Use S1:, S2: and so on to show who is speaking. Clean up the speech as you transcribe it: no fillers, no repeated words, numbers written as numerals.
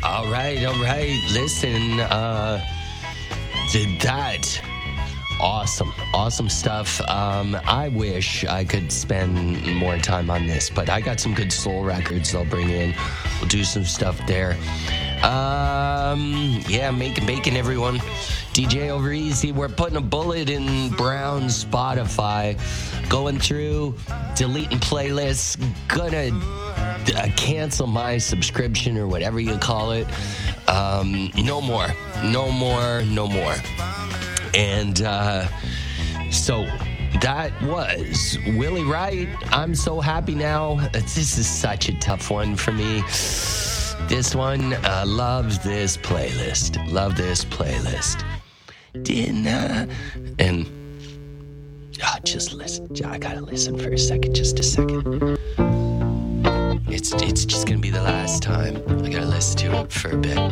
S1: All right. Listen, did that. Awesome stuff. I wish I could spend more time on this, but I got some good soul records I'll bring in. We'll do some stuff there. Making bacon, everyone. DJ Over Easy, we're putting a bullet in Brown's Spotify. Going through, deleting playlists, gonna cancel my subscription or whatever you call it. No more. And so that was Willie Wright. I'm so happy now. This is such a tough one for me. This one, loves this playlist. Just listen. I gotta listen for a second, just a second. It's just gonna be the last time I gotta listen to it for a bit.